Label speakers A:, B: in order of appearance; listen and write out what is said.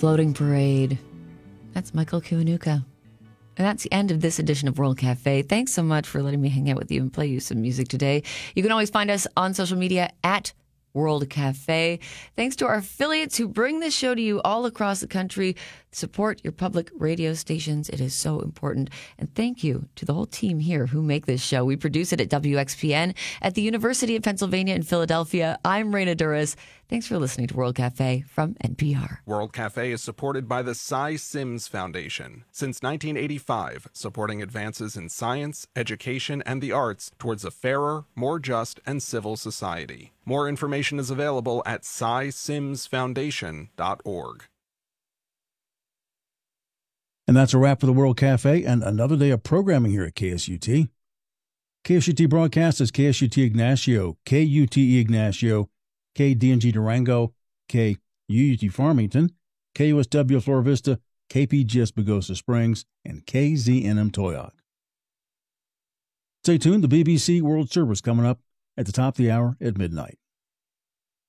A: Floating Parade. That's Michael Kiwanuka. And that's the end of this edition of World Cafe. Thanks so much for letting me hang out with you and play you some music today. You can always find us on social media at World Cafe. Thanks to our affiliates who bring this show to you all across the country. Support your public radio stations. It is so important. And thank you to the whole team here who make this show. We produce it at WXPN at the University of Pennsylvania in Philadelphia. I'm Raina Duras. Thanks for listening to World Cafe from NPR.
B: World Cafe is supported by the Cy Sims Foundation. Since 1985, supporting advances in science, education, and the arts towards a fairer, more just, and civil society. More information is available at cysimsfoundation.org.
C: And that's a wrap for the World Cafe and another day of programming here at KSUT. KSUT broadcast is KSUT Ignacio, KUTE Ignacio, KDNG Durango, KUUT Farmington, KUSW Flora Vista, KPGS Pagosa Springs, and KZNM Toyoc. Stay tuned, the BBC World Service coming up at the top of the hour at midnight.